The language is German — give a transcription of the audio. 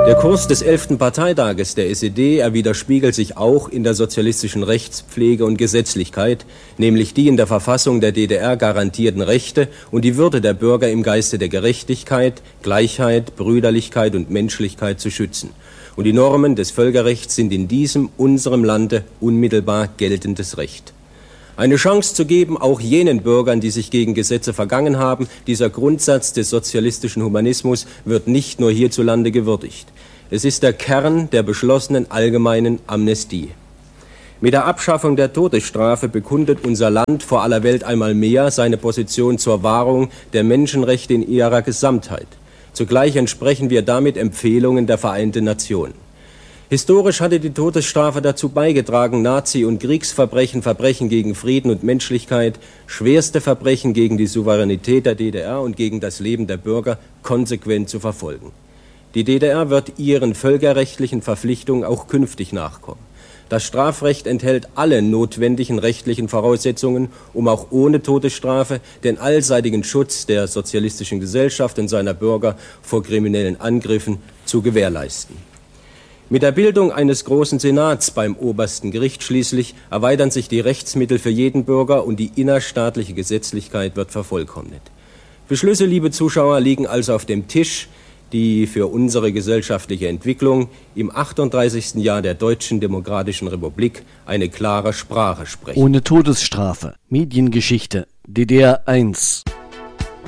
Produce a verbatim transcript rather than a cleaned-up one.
Der Kurs des elften Parteitages der S E D, er widerspiegelt sich auch in der sozialistischen Rechtspflege und Gesetzlichkeit, nämlich die in der Verfassung der D D R garantierten Rechte und die Würde der Bürger im Geiste der Gerechtigkeit, Gleichheit, Brüderlichkeit und Menschlichkeit zu schützen. Und die Normen des Völkerrechts sind in diesem, unserem Lande unmittelbar geltendes Recht. Eine Chance zu geben, auch jenen Bürgern, die sich gegen Gesetze vergangen haben, dieser Grundsatz des sozialistischen Humanismus wird nicht nur hierzulande gewürdigt. Es ist der Kern der beschlossenen allgemeinen Amnestie. Mit der Abschaffung der Todesstrafe bekundet unser Land vor aller Welt einmal mehr seine Position zur Wahrung der Menschenrechte in ihrer Gesamtheit. Zugleich entsprechen wir damit Empfehlungen der Vereinten Nationen. Historisch hatte die Todesstrafe dazu beigetragen, Nazi- und Kriegsverbrechen, Verbrechen gegen Frieden und Menschlichkeit, schwerste Verbrechen gegen die Souveränität der D D R und gegen das Leben der Bürger konsequent zu verfolgen. Die D D R wird ihren völkerrechtlichen Verpflichtungen auch künftig nachkommen. Das Strafrecht enthält alle notwendigen rechtlichen Voraussetzungen, um auch ohne Todesstrafe den allseitigen Schutz der sozialistischen Gesellschaft und seiner Bürger vor kriminellen Angriffen zu gewährleisten. Mit der Bildung eines großen Senats beim obersten Gericht schließlich erweitern sich die Rechtsmittel für jeden Bürger und die innerstaatliche Gesetzlichkeit wird vervollkommnet. Beschlüsse, liebe Zuschauer, liegen also auf dem Tisch, die für unsere gesellschaftliche Entwicklung im achtunddreißigsten Jahr der Deutschen Demokratischen Republik eine klare Sprache sprechen. Ohne Todesstrafe. Mediengeschichte. D D R eins.